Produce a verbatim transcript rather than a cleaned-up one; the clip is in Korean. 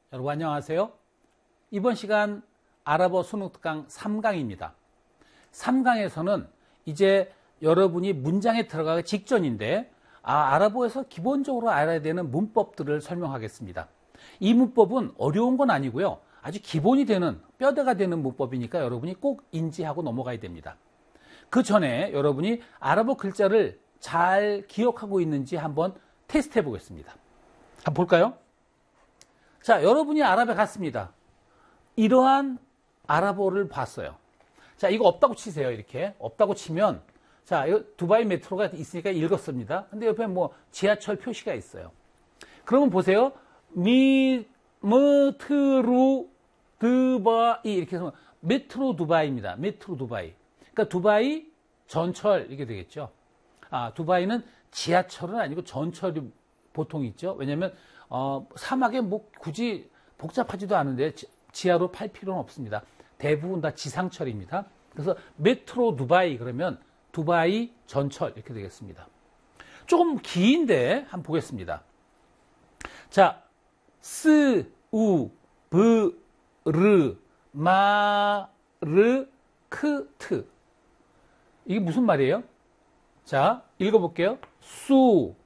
여러분 안녕하세요. 이번 시간 아랍어 수능 특강 삼 강입니다. 삼 강에서는 이제 여러분이 문장에 들어가기 직전인데 아, 아랍어에서 기본적으로 알아야 되는 문법들을 설명하겠습니다. 이 문법은 어려운 건 아니고요. 아주 기본이 되는 뼈대가 되는 문법이니까 여러분이 꼭 인지하고 넘어가야 됩니다. 그 전에 여러분이 아랍어 글자를 잘 기억하고 있는지 한번 테스트 해보겠습니다. 한번 볼까요? 자, 여러분이 아랍에 갔습니다. 이러한 아랍어를 봤어요. 자, 이거 없다고 치세요. 이렇게 없다고 치면 자, 두바이 메트로가 있으니까 읽었습니다. 근데 옆에 뭐 지하철 표시가 있어요. 그러면 보세요. 미 메트로 두바이 이렇게 해서 메트로 두바이입니다. 메트로 두바이. 그러니까 두바이 전철 이렇게 되겠죠. 아, 두바이는 지하철은 아니고 전철이 보통 있죠. 왜냐하면 어, 사막에 뭐 굳이 복잡하지도 않은데 지, 지하로 팔 필요는 없습니다. 대부분 다 지상철입니다. 그래서 메트로 두바이 그러면 두바이 전철 이렇게 되겠습니다. 조금 긴데 한번 보겠습니다. 자, 스, 우, 브, 르, 마, 르, 크, 트. 이게 무슨 말이에요? 자, 읽어볼게요. 수,